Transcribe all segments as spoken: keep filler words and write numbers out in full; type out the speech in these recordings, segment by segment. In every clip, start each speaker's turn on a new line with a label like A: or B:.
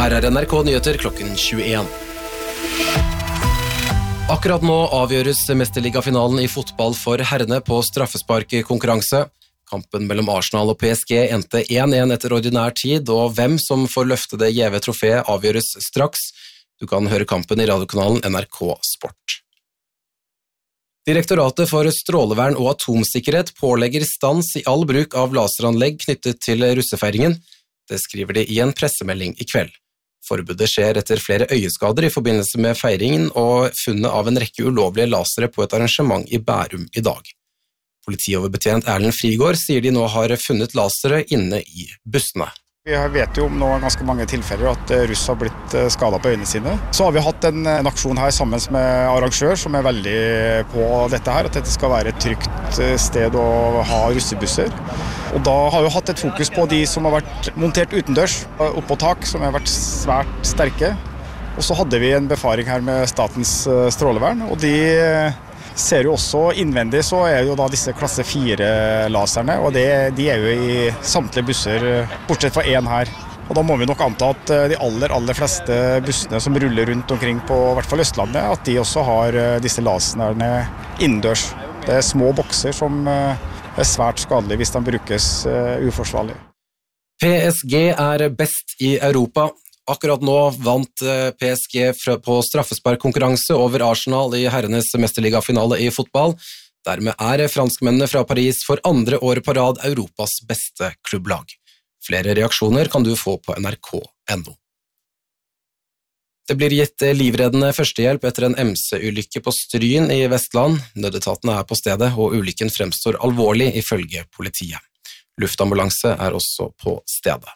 A: Her er N R K Nyheter klokken tjueen. Akkurat nå avgjøres mesterligafinalen i fotball for herrene på straffesparkkonkurranse. Kampen mellom Arsenal og P S G endte én én etter ordinær tid, og hvem som får løfte det gjeve trofeet avgjøres straks. Du kan høre kampen i radiokanalen N R K Sport. Direktoratet for strålevern og atomsikkerhet pålegger stans i all bruk av laseranlegg knyttet til russefeiringen. Det skriver de i en pressemelding i kveld. Forbudet skjer etter flere øyeskader i forbindelse med feiringen og funnet av en rekke ulovlige lasere på et arrangement i Bærum i dag. Politioverbetjent Erlend Frigård sier de nå har funnet lasere inne i bussene.
B: Vi vet jo om nå ganske mange tilfeller at russ har blitt skadet på øynene sine. Så har vi hatt en, en aksjon her sammen med arrangør som er veldig på dette her, at dette skal være et trygt sted å ha russebusser. Og da har vi hatt et fokus på de som har vært montert utendørs, oppå tak, som har vært svært sterke. Og så hadde vi en befaring her med Statens strålevern, og de ser jo også innvendig, så er jo da disse klasse fire laserne, og det, de er jo i samtlige busser, bortsett fra én her. Og da må vi nok anta at de aller, aller fleste bussene som ruller rundt omkring på i hvert fall Østlandet, at de også har disse laserne innendørs. Det er små bokser som er svært skadelige hvis de brukes uforsvarlig.
A: P S G er best i Europa. Akkurat nå vant P S G på straffesparkkonkurranse over Arsenal i herrenes mesterligafinale i fotball. Dermed er franskmennene fra Paris for andre år på rad Europas beste klubblag. Flere reaksjoner kan du få på N R K punktum N O. Det blir gitt livreddende førstehjelp etter en M C-ulykke på Stryn i Vestland. Nødetatene er på stedet, og ulykken fremstår alvorlig ifølge politiet. Luftambulanse er også på stedet.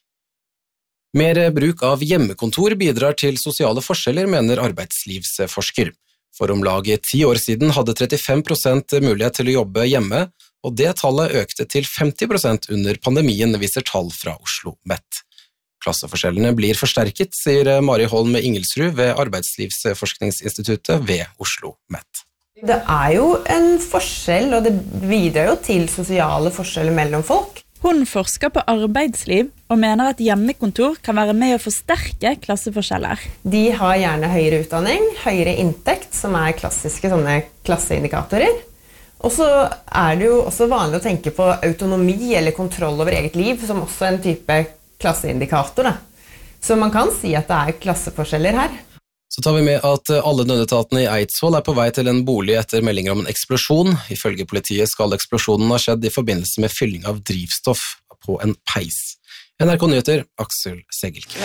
A: Mer bruk av hjemmekontor bidrar til sosiale forskjeller, mener arbeidslivsforsker. For om lag ti år siden hadde trettifem prosent mulighet til å jobbe hjemme, og det tallet økte til femti prosent under pandemien, viser tall fra Oslo Met. Klasseforskjellene blir forsterket, sier Mari Holm Ingelsrud ved Arbeidslivsforskningsinstituttet ved Oslo Met.
C: Det er jo en forskjell, og det bidrar jo til sosiale forskjeller mellom folk.
D: Hun forsker på arbeidsliv og mener at hjemmekontor kan være med å forsterke klasseforskjeller.
C: De har gjerne høyere utdanning, høyere inntekt, som er klassiske sånne klasseindikatorer. Og så er det jo også vanlig å tenke på autonomi eller kontroll over eget liv, som også en type klasseindikator. Da. Så man kan si at det er klasseforskjeller her.
A: Så tar vi med at alle nødetatene i Eidsvoll er på vei til en bolig etter meldinger om en eksplosjon. Ifølge politiet skal eksplosjonen ha skjedd i forbindelse med fylling av drivstoff på en peis. N R K Nyheter, Aksel Segelke.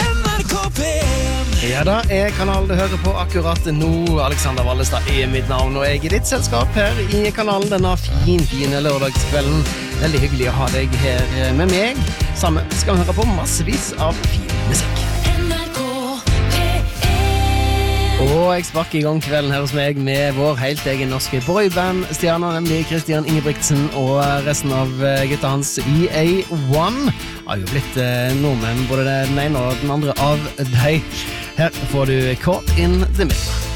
E: Ja da, jeg kanalen du hører på akkurat nå. Alexander Wallestad er mitt navn, og jeg er i ditt selskap her i kanalen denne fin, fine lørdagskvelden. Veldig hyggelig å ha deg her med meg. Sammen skal vi høre på massevis av fin musikk. Og jeg sparker i gang kvelden her hos meg med vår helt egen norske boyband-stjerne, nemlig Christian Ingebrigtsen og resten av gutta hans E A one. Har jo blitt eh, nordmenn, både den ene og den andre av deg. Her får du Caught in the Middle.